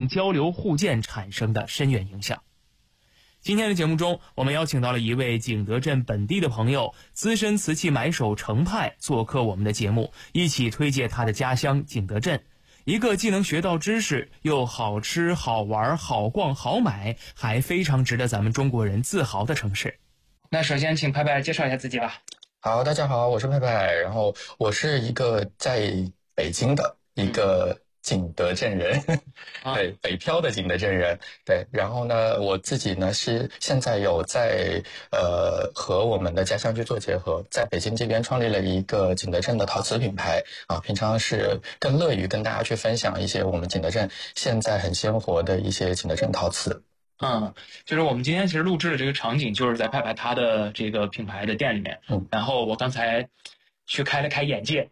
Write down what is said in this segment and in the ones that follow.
交流互鉴产生的深远影响。今天的节目中，我们邀请到了一位景德镇本地的朋友，资深瓷器买手程派做客我们的节目，一起推介他的家乡景德镇，一个既能学到知识，又好吃好玩好逛好买，还非常值得咱们中国人自豪的城市。那首先请派派介绍一下自己吧。 好，大家好，我是派派，然后我是一个在北京的一个景德镇人，对，北漂的景德镇人，对，然后呢，我自己呢是现在有在和我们的家乡去做结合，在北京这边创立了一个景德镇的陶瓷品牌啊，平常是更乐于跟大家去分享一些我们景德镇现在很鲜活的一些景德镇陶瓷。 就是我们今天其实录制的这个场景就是在派派他的这个品牌的店里面，然后我刚才去开了开眼界，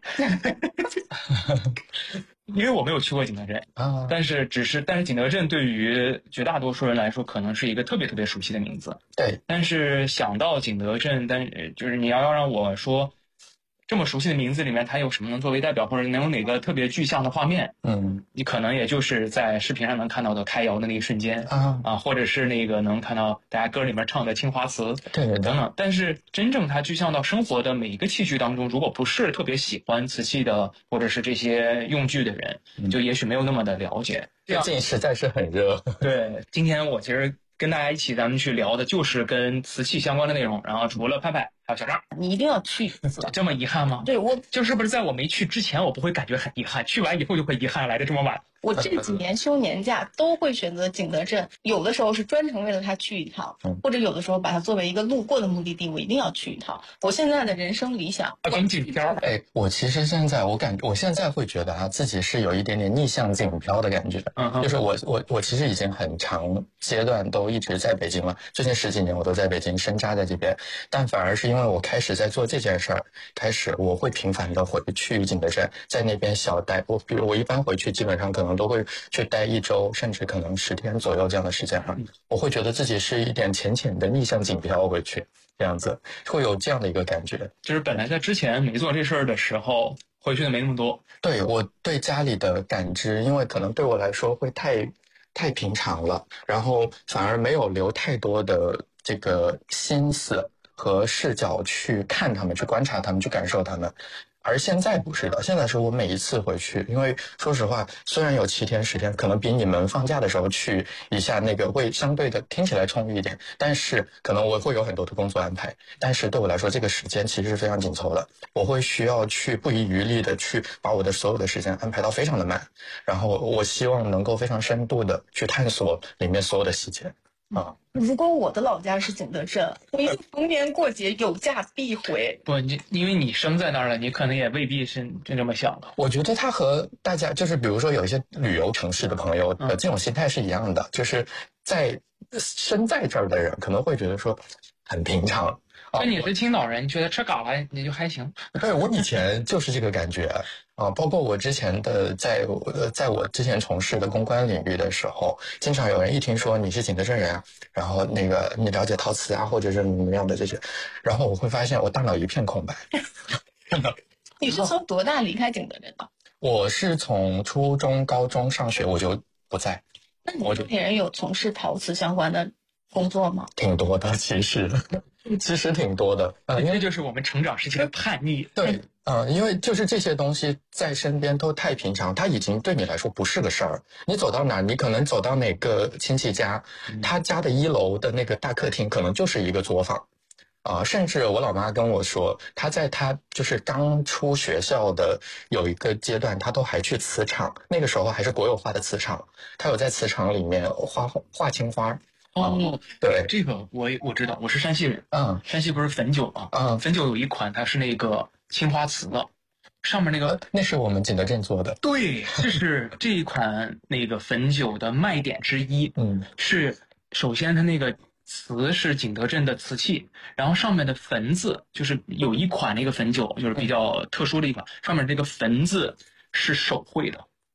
因为我没有去过景德镇啊，但是景德镇对于绝大多数人来说可能是一个特别特别熟悉的名字， 对， 但是想到景德镇，就是你要让我说这么熟悉的名字里面它有什么能作为代表，或者能有哪个特别具象的画面，你可能也就是在视频上能看到的开窑的那一瞬间或者是那个能看到大家歌里面唱的青花瓷， 对等等。但是真正它具象到生活的每一个器具当中，如果不是特别喜欢瓷器的或者是这些用具的人，就也许没有那么的了解。 最近实在是很热。 对，今天我其实跟大家一起咱们去聊的就是跟瓷器相关的内容，然后除了派派还有小张。 你一定要去一次。 这么遗憾吗？ 对，我就是不是在我没去之前我不会感觉很遗憾，去完以后就会遗憾来的这么晚。 我这几年休年假都会选择景德镇，有的时候是专程为了它去一趟，或者有的时候把它作为一个路过的目的地，我一定要去一趟。我现在的人生理想景漂。 我其实现在我现在会觉得自己是有一点点逆向景漂的感觉，就是我其实已经很长阶段都一直在北京了，最近10几年我都在北京深扎在这边，但反而是因为我开始在做这件事儿，我会频繁的回去景德镇，在那边小待。比如我一般回去基本上可能都会去待1周，甚至可能10天左右这样的时间我会觉得自己是一点浅浅的逆向景漂回去，这样子会有这样的一个感觉。 就是本来在之前没做这事儿的时候，回去的没那么多。 对，我对家里的感知，因为可能对我来说会太平常了，然后反而没有留太多的这个心思和视角去看他们，去观察他们，去感受他们。而现在不是的，现在是我每一次回去，因为说实话，虽然有7天10天，可能比你们放假的时候去一下那个会相对的听起来充裕一点，但是可能我会有很多的工作安排，但是对我来说这个时间其实是非常紧凑的，我会需要去不遗余力的去把我的所有的时间安排到非常的满，然后我希望能够非常深度的去探索里面所有的细节。 如果我的老家是景德镇，我一定逢年过节有假必回。 不，因为你生在那儿了，你可能也未必是真这么想的。 我觉得他和大家就是比如说有一些旅游城市的朋友这种心态是一样的，就是身在这儿的人可能会觉得说很平常。 那你是青岛人，你觉得吃嘎啦你就还行？ 对，我以前就是这个感觉包括我之前的在我之前从事的公关领域的时候，经常有人一听说你是景德镇人然后那个你了解陶瓷或者是什么样的这些，然后我会发现我大脑一片空白。 你是从多大离开景德镇的？ 我是从初中高中上学我就不在。 那你这边人有从事陶瓷相关的工作吗？ 挺多的，其实挺多的。 因为就是我们成长时期的叛逆。 对，因为就是这些东西在身边都太平常，它已经对你来说不是个事儿。你走到哪，你可能走到哪个亲戚家，他家的1楼的那个大客厅可能就是一个作坊。甚至我老妈跟我说，她就是刚出学校的有一个阶段，她都还去瓷厂，那个时候还是国有化的瓷厂，她有在瓷厂里面画青花。对， 这个我知道，我是山西人。山西不是汾酒吗？汾酒有一款它是那个青花瓷的，上面那个那是我们景德镇做的。 对，这是这一款那个汾酒的卖点之一。是首先它那个瓷是景德镇的瓷器，然后上面的汾字就是有一款那个汾酒就是比较特殊的一款，上面这个汾字是手绘的。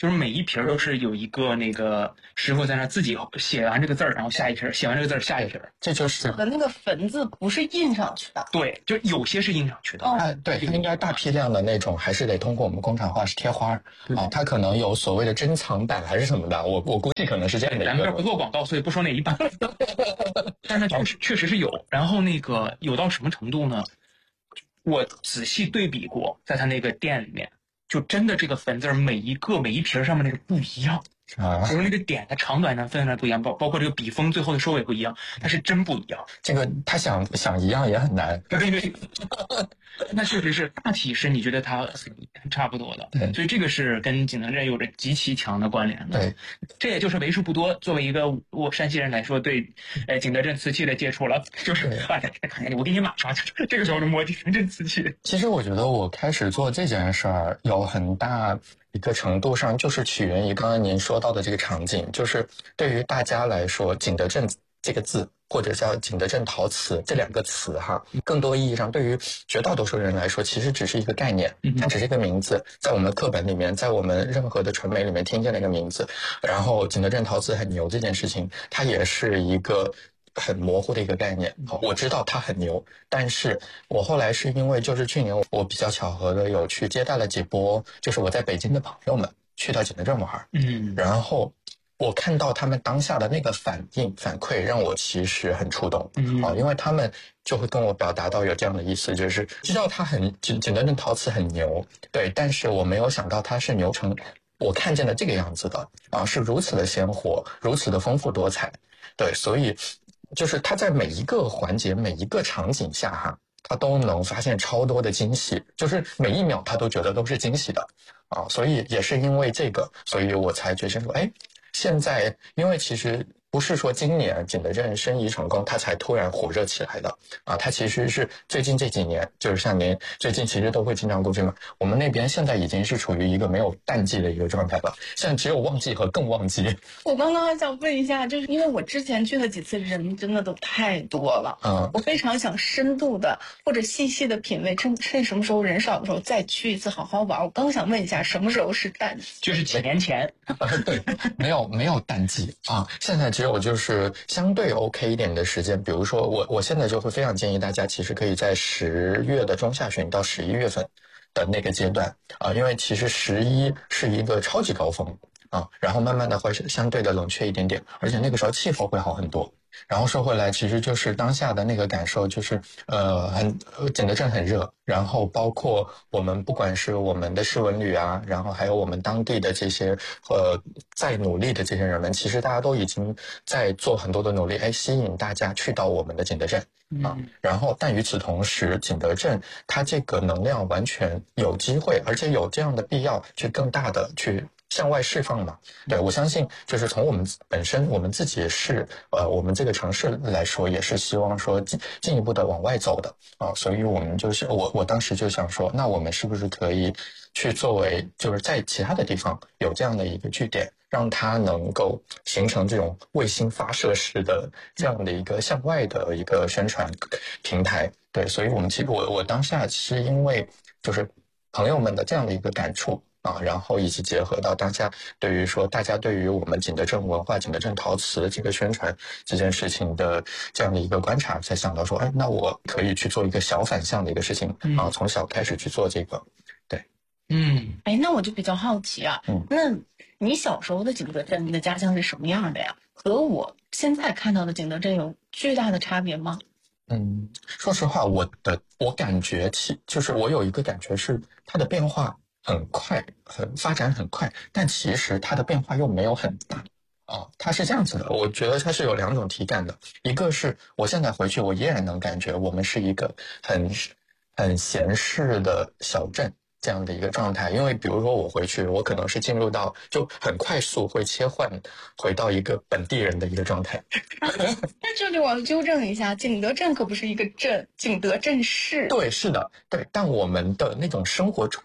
就是每一瓶都是有一个那个师傅在那自己写完这个字儿，然后下一瓶，写完这个字儿下一瓶。 这就是的那个粉字不是印上去的。 对，就有些是印上去的。 对，它应该大批量的那种，还是得通过我们工厂化是贴花啊，它可能有所谓的珍藏版还是什么的，我估计可能是这样的一个。 咱们这儿不做广告，所以不说哪一版。但是确实是有，然后那个有到什么程度呢？我仔细对比过，在他那个店里面，就真的这个粉字每一瓶上面那个不一样啊， 就是那个点的长短呢分的不一样，包括这个笔锋最后的收尾不一样，它是真不一样。 这个他想一样也很难。 对，那确实是大体是你觉得它差不多的。 对， 所以这个是跟景德镇有着极其强的关联的。 对， 这也就是为数不多作为一个我山西人来说对景德镇瓷器的接触了，就是我给你码上，这个时候就摸景德镇瓷器。 其实我觉得我开始做这件事儿有很大一个程度上就是起源于刚刚您说到的这个场景，就是对于大家来说，景德镇这个字或者叫景德镇陶瓷这两个词哈，更多意义上对于绝大多数人来说，其实只是一个概念，它只是一个名字，在我们课本里面，在我们任何的传媒里面听见了一个名字。然后景德镇陶瓷很牛这件事情，它也是一个很模糊的一个概念。我知道它很牛，但是我后来是因为就是去年我比较巧合的有去接待了几波就是我在北京的朋友们去到景德镇玩，然后我看到他们当下的那个反馈让我其实很触动，因为他们就会跟我表达到有这样的意思，就是知道它景德镇陶瓷很牛，对，但是我没有想到它是牛成我看见的这个样子的啊，是如此的鲜活，如此的丰富多彩，对，所以就是它在每一个环节、每一个场景下哈，它都能发现超多的惊喜，就是每一秒他都觉得都是惊喜的啊，所以也是因为这个，所以我才决心说，哎，现在因为其实不是说今年景德镇申遗成功，它才突然火热起来的啊，它其实是最近这几年，就是像您最近其实都会经常过去嘛，我们那边现在已经是处于一个没有淡季的一个状态了，现在只有旺季和更旺季。 我刚刚还想问一下，就是因为我之前去的几次人真的都太多了，我非常想深度的或者细细的品味，趁什么时候人少的时候再去一次好好玩。我刚想问一下，什么时候是淡季？ 就是几年前。 对，没有淡季啊，现在只有就是相对 OK 一点的时间，比如说我现在就会非常建议大家，其实可以在10月的中下旬到11月份的那个阶段啊，因为其实11是一个超级高峰啊，然后慢慢的会相对的冷却一点点，而且那个时候气候会好很多。然后说回来，其实就是当下的那个感受，就是景德镇很热，然后包括我们不管是我们的市文旅啊，然后还有我们当地的这些在努力的这些人们，其实大家都已经在做很多的努力，吸引大家去到我们的景德镇啊。然后但与此同时，景德镇它这个能量完全有机会，而且有这样的必要去更大的去向外释放嘛。对，我相信就是从我们本身我们自己是我们这个城市来说，也是希望说进一步的往外走的啊，所以我们就是我当时就想说，那我们是不是可以去作为就是在其他的地方有这样的一个据点，让它能够形成这种卫星发射式的这样的一个向外的一个宣传平台。对，所以我们其实我当下是因为就是朋友们的这样的一个感触啊，然后以及结合到当下对于说大家对于我们景德镇文化、景德镇陶瓷这个宣传这件事情的这样的一个观察，才想到说，哎，那我可以去做一个小反向的一个事情啊，从小开始去做这个，对， 那我就比较好奇啊，那你小时候的景德镇，你的家乡是什么样的呀？和我现在看到的景德镇有巨大的差别吗？ 说实话，我感觉就是我有一个感觉是它的变化很快，发展很快，但其实它的变化又没有很大啊。它是这样子的，我觉得它是有两种体感的，一个是我现在回去，我依然能感觉我们是一个很闲适的小镇这样的一个状态，因为比如说我回去，我可能是进入到就很快速会切换回到一个本地人的一个状态。 那这里我要纠正一下，景德镇可不是一个镇，景德镇市。 对，是的，对，但我们的那种生活状态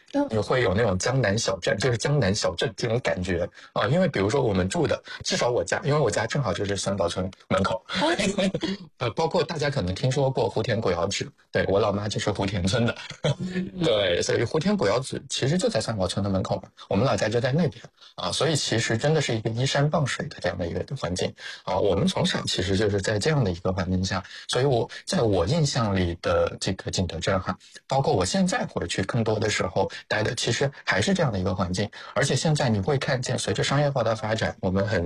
你会有那种江南小镇，就是江南小镇这种感觉啊。因为比如说我们住的，至少我家，因为我家正好就是三宝村门口，包括大家可能听说过胡田古窑址，对，我老妈就是胡田村的，对，所以胡田古窑址其实就在三宝村的门口嘛，我们老家就在那边啊，所以其实真的是一个依山傍水的这样的一个环境啊。我们从小其实就是在这样的一个环境下，所以在我印象里的这个景德镇哈，包括我现在回去更多的时候待的，其实还是这样的一个环境。而且现在你会看见，随着商业化的发展，我们很